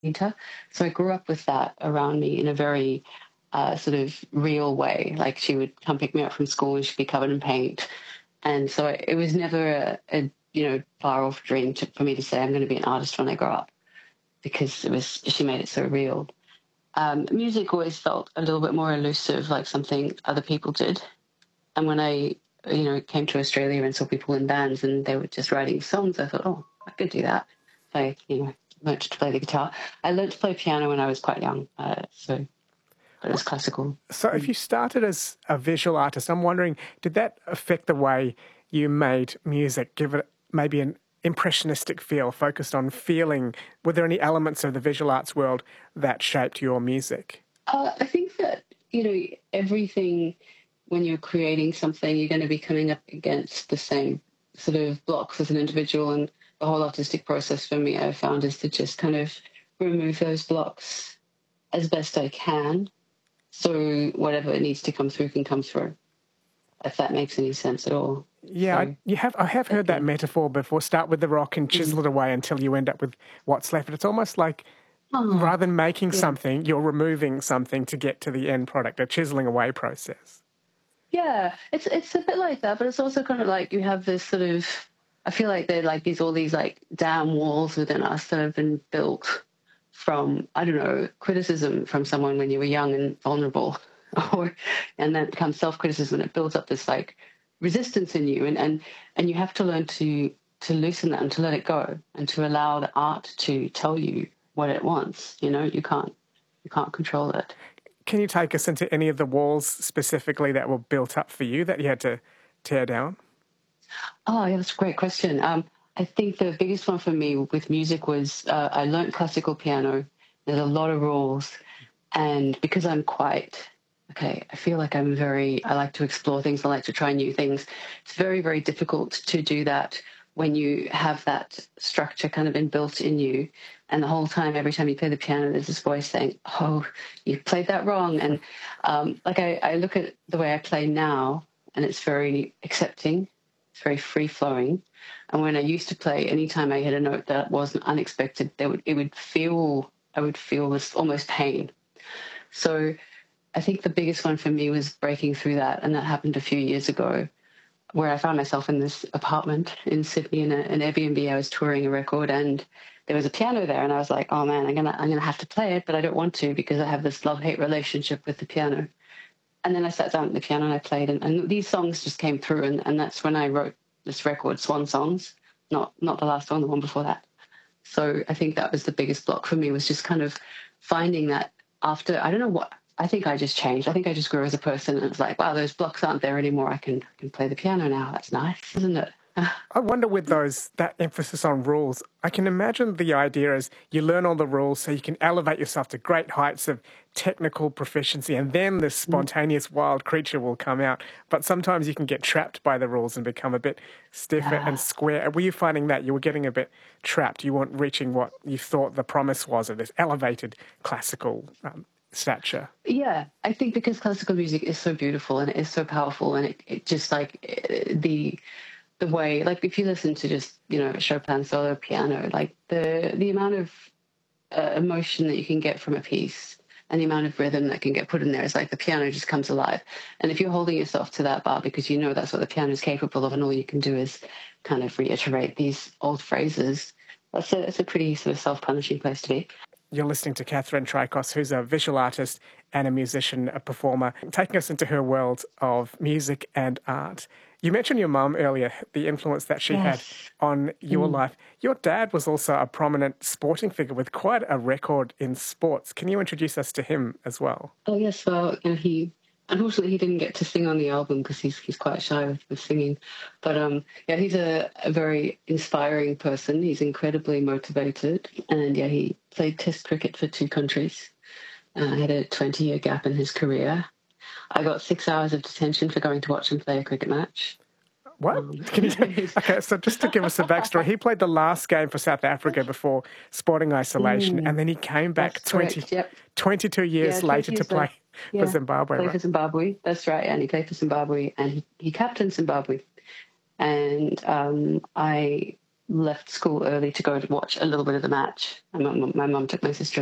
painter. So I grew up with that around me in a very sort of real way. Like she would come pick me up from school and she'd be covered in paint. And so it was never a far off dream for me to say I'm going to be an artist when I grow up, because she made it so real. Music always felt a little bit more elusive, like something other people did. And when I came to Australia and saw people in bands and they were just writing songs, I thought, oh, I could do that. So I learned to play the guitar. I learned to play piano when I was quite young, but it was classical. So if you started as a visual artist, I'm wondering, did that affect the way you made music, give it maybe an impressionistic feel, focused on feeling? Were there any elements of the visual arts world that shaped your music? I think that, everything, when you're creating something, you're going to be coming up against the same sort of blocks as an individual. And the whole artistic process for me, I found, is to just kind of remove those blocks as best I can, so whatever needs to come through can come through, if that makes any sense at all. Yeah, So, I have heard that metaphor before. Start with the rock and chisel it away until you end up with what's left. But it's almost like rather than making something, you're removing something to get to the end product, a chiseling away process. Yeah, it's a bit like that, but it's also kind of like you have this sort of, I feel like they're like all these like damn walls within us that have been built from, I don't know, criticism from someone when you were young and vulnerable, and then it becomes self-criticism, and it builds up this like resistance in you, and you have to learn to loosen that and to let it go and to allow the art to tell you what it wants. You can't control it. Can you take us into any of the walls specifically that were built up for you that you had to tear down? Oh, yeah, that's a great question. I think the biggest one for me with music was I learned classical piano. There's a lot of rules. And because I'm I feel like I like to explore things. I like to try new things. It's very, very difficult to do that when you have that structure kind of inbuilt in you. And the whole time, every time you play the piano, there's this voice saying, oh, you played that wrong. And I look at the way I play now, and it's very accepting. It's very free-flowing. And when I used to play, anytime I hit a note that wasn't unexpected, I would feel this almost pain. So I think the biggest one for me was breaking through that, and that happened a few years ago, where I found myself in this apartment in Sydney in an Airbnb. I was touring a record, and there was a piano there, and I was like, oh man, I'm gonna have to play it, but I don't want to because I have this love-hate relationship with the piano. And then I sat down at the piano and I played, and these songs just came through, and that's when I wrote this record, Swan Songs, not the last one, the one before that. So I think that was the biggest block for me, was just kind of finding that after, I don't know what, I think I just changed. I think I just grew as a person, and it's like, wow, those blocks aren't there anymore. I can play the piano now. That's nice, isn't it? I wonder with that emphasis on rules, I can imagine the idea is you learn all the rules so you can elevate yourself to great heights of technical proficiency, and then this spontaneous wild creature will come out. But sometimes you can get trapped by the rules and become a bit stiffer and square. Were you finding that you were getting a bit trapped? You weren't reaching what you thought the promise was of this elevated classical stature? Yeah, I think because classical music is so beautiful and it is so powerful, and it just like the way, like if you listen to just, Chopin solo piano, like the amount of emotion that you can get from a piece and the amount of rhythm that can get put in there is like the piano just comes alive. And if you're holding yourself to that bar because you know that's what the piano is capable of, and all you can do is kind of reiterate these old phrases, it's a pretty sort of self-punishing place to be. You're listening to Catherine Trikos, who's a visual artist and a musician, a performer, taking us into her world of music and art. You mentioned your mum earlier, the influence that she had on your life. Your dad was also a prominent sporting figure with quite a record in sports. Can you introduce us to him as well? Oh, yes. Well, unfortunately, he didn't get to sing on the album because he's quite shy with singing. But he's a very inspiring person. He's incredibly motivated, and he played Test cricket for 2 countries. Had a 20-year gap in his career. I got 6 hours of detention for going to watch him play a cricket match. What? Okay, so just to give us a backstory, he played the last game for South Africa before sporting isolation, and then he came back 22 years later to play for Zimbabwe. Play for Zimbabwe, that's right, and he played for Zimbabwe, and he captained Zimbabwe. And I left school early to go to watch a little bit of the match. My mum took my sister